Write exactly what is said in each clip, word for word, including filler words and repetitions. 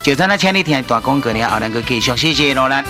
就在那请你听大广告了，后咱个继续，谢谢罗兰。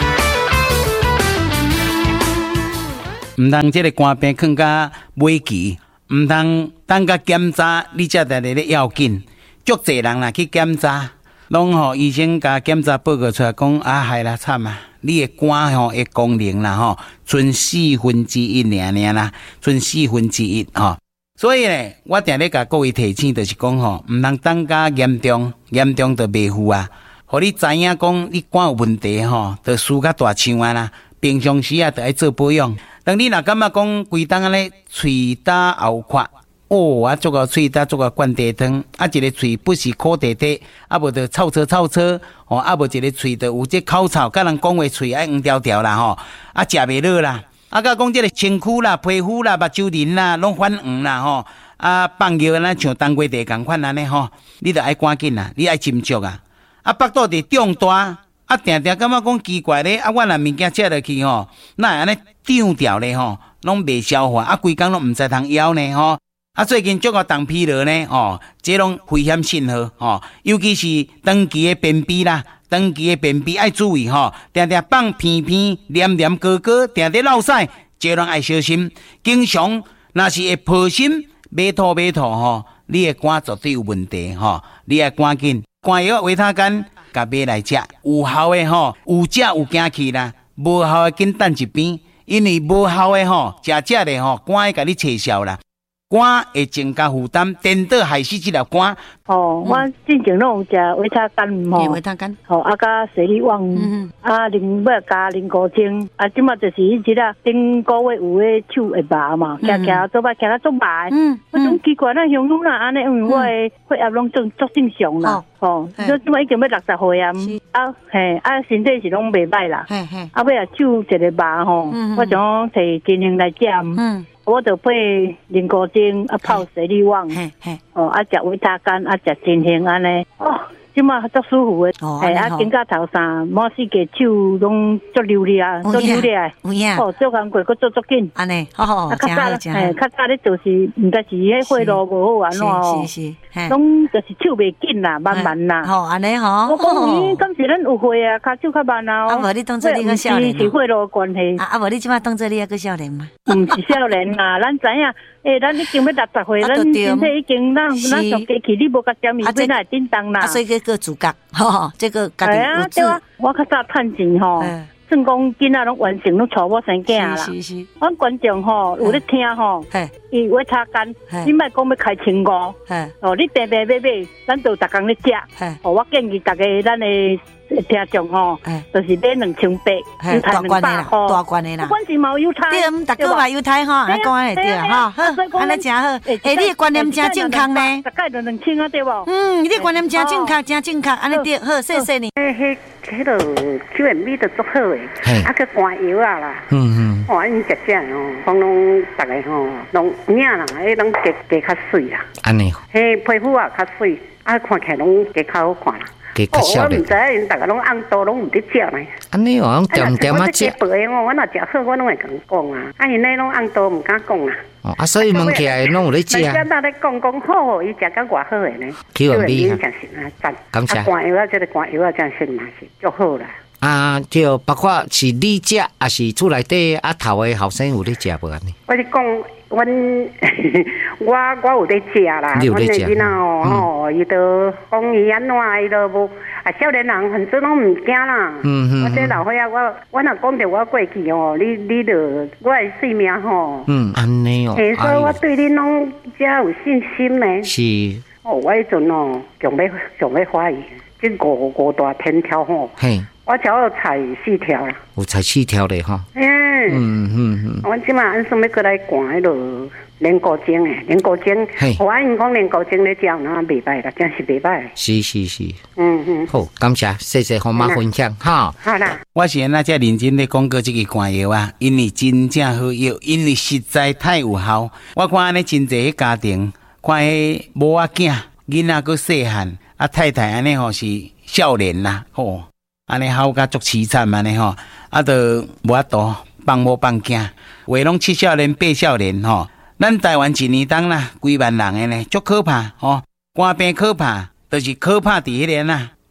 唔通这个肝病更加危急，唔通等甲检查，你才来来要紧。足侪人啦去检查，拢吼医生甲检查报告出来讲啊，害啦惨啊！你的肝吼的功能啦吼，剩四分之一尔尔啦，剩四分之一吼。所以呢，我定咧甲各位提醒，就是讲吼，唔通等甲严重，严重就袂赴啊。互你知影讲你肝有问题吼，就输较大枪啊啦。平常时啊，就爱做保养。当你若感觉讲规当安尼喙焦喉渴，哦，啊，做个喙焦做个灌地汤，啊，一个喙不是苦地地，啊，无就臭臭臭臭，哦，啊，无一个喙就有这口臭，甲人讲话喙爱黄条条啦吼，啊，食袂落啦，啊，甲讲这个身躯啦、皮肤啦、目睭仁啦，拢反黄啦吼，啊，放尿安尼像冬瓜地共款安尼吼，你着爱赶紧啦，你爱斟酌啊，啊，腹肚伫胀大。啊，定定感觉讲奇怪咧，啊，我若物件食落去吼，那安尼张掉咧吼，拢袂消化，啊，规工拢毋知通枵呢吼。啊，最近足个动疲劳呢，哦，这拢危险信号哦，尤其是长期的便秘啦，长期的便秘爱注意吼，定定放片片、黏黏哥哥，定定落屎，这拢爱小心。经常若是会破心、马吐马吐吼，你的肝绝对有问题吼，你爱赶紧肝药维他干。甲买来食，有效的吼，有食有惊去啦，无效的紧等一边，因为无效的吼，食食的吼，肝会甲你撤销啦，肝会增加负担，颠倒害死这条肝。 哦，我之前拢有食维他干吼， 维他干， 吼啊加水利旺，嗯啊另要加零古精，啊即马就是迄只啦，顶个月有诶手会麻嘛，行行做歹行到做麻，嗯，我种奇怪那乡拢啦安尼，因为我诶血压拢正足正常啦，哦，所以即马已经要六十岁啊，啊嘿啊身体是拢袂歹啦，嘿嘿，啊尾啊手一个麻吼，我想摕金星来食，嗯。我就配零古精啊泡水利旺，哦啊食维他干啊食金星安尼，哦，即马足舒服诶，哎啊经过头三满四个手拢足流利啊，足流利啊，哦做工过佫做足紧，安尼，好好，较早哎较早咧就是毋知是迄血路无好安怎哦，是是是，拢就是手袂紧啦，慢慢啦，好安尼吼，我讲咦，敢是咱有血啊，骹手较慢啊，啊无你当作你个少年，是血路关系，啊啊无你即马当作你一个少年嘛，毋是少年啦，咱知影。诶，咱已经要六十岁，咱身体已经咱咱上过去，你无甲点面本来叮当啦。啊，所以这个主角，吼，这个家己有志。我较早趁钱吼，算讲囡仔拢完成拢娶某生囝啦。是是。阮观众吼有咧听吼，伊维他干，你莫讲要开千五，哦，你平平买买，咱就逐工咧食。哦，我建议大家咱诶。听众吼，就是买两千八，犹太两百块，大罐的啦。关键冇犹太，对，唔逐个嘛犹太吼，安讲会对哈，好，安尼真好。诶，你的观念真正确呢。大概就两千啊，对无？嗯，你的观念真正确，真正确，安尼对，好，谢谢你。诶，迄迄个Q M B 都足好诶，啊，去肝药啊啦。嗯嗯。哇，因食食哦，讲拢逐个吼，拢领啦，迄拢加加较水啦。安尼。迄皮肤啊较水，啊看起来拢加较好看啦。哦，我唔知，因大家拢按多拢唔得食呢。安尼哦，点点啊食。我白哦，我若食好，我拢会咁讲啊。啊，因咧拢按多唔敢讲啊。哦，啊，所以问起来拢有咧食。人家那咧讲讲好，伊食甲偌好诶呢。Q M B 真是啊，赞。感谢。啊，肝药啊，这个肝药啊，真是嘛是足好啦。啊，就包括是你食，还是厝内底啊头诶后生有咧食无安尼？我是讲。阮我我有咧食啦，阮诶囡仔哦吼，伊都讲伊安怎，伊都无啊少年人很多拢毋惊啦。嗯嗯。我这老岁仔，我我若讲着我过去哦，你你着我诶性命吼。嗯，安尼哦。诶，所以我对恁拢遮有信心呢。是。哦，我迄阵哦，上要上要怀疑，即五五大天条吼。嘿。我只有采四条啦。有采四条咧吼。嗯嗯嗯。我即马按算要过来灌迄落莲菇精诶，莲菇精。我因讲莲菇精咧食，那袂歹啦，真是袂歹。是是是。嗯嗯。好，感谢，谢谢红妈分享哈。好啦。我是安那遮认真咧讲过这个肝药啊，因为真正好药，因为实在太有效。我看安尼真侪家庭，看迄某仔囝，囡仔佫细汉，啊太太安尼吼是少年啦，吼。安尼好甲足凄惨安尼吼，啊，都无法度放某放囝，话拢七少年八少年吼。咱台湾一年当啦，几万人诶呢，足可怕吼。肝病可怕，就是可怕伫迄个啦，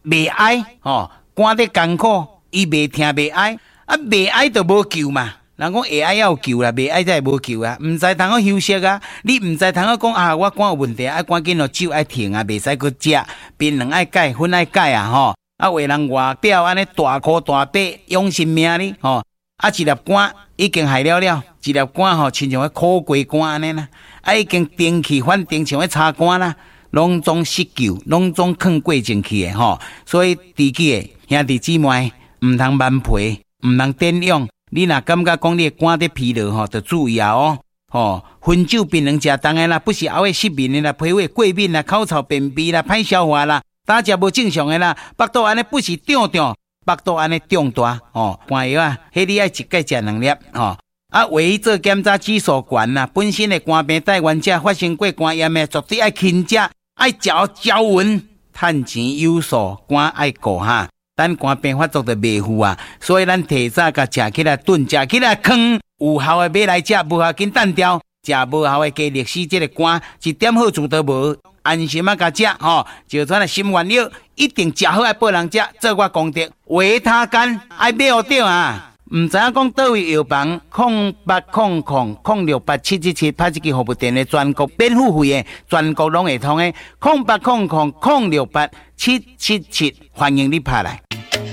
袂爱吼，肝得艰苦，伊袂听袂爱，啊袂爱就无救嘛。人讲会爱要有救啦，袂爱才会无救啊。毋知通好休息啊，你毋知通好讲啊，我肝有问题，爱赶紧咯酒爱停啊，袂使去食，槟榔爱改，薰爱改啊吼。啊，为人外表安尼大箍大背，养性命哩吼。啊，一粒肝已经害了了，一粒肝吼，亲像个苦瓜肝安尼啦。啊，已经定期反定像个插肝啦，拢总失救，拢总藏过进去的吼。所以自己的兄弟姊妹，毋通蛮皮，毋通点用。你若感觉讲你的肝在疲劳吼，就注意啊哦。吼，薰酒槟榔食重的啦，不是熬的失眠的啦，脾胃过敏啦，口臭便秘啦，歹消化啦。胆食无正常的啦，腹肚安尼不是胀胀，腹肚安尼胀大哦。肝药啊，迄你爱一盖食两粒哦。啊，唯一做检查指数悬啦，本身的肝病带原者发生过肝炎的，绝对爱轻食，爱嚼嚼匀，趁钱有数，肝爱顾哈。咱肝病发作就袂赴啊，所以咱提早甲食起来炖，食起来坑，有效的买来食，无效紧单调，食无效的加历史这个肝一点好处都无。安心啊，甲食吼，就算系心愿了，一定食好爱报人食，做我功德，为他干，爱买好着啊！唔知影讲倒位药房，空八空空空六八七七七，拍一支服务电的全国免付费的，全国拢会通的，空八空空空六八七七七，欢迎你拍来。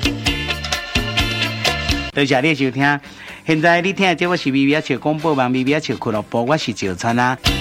多谢你收听，现在你听的这我是微微笑广播网微微笑俱乐部，我是赵川啊。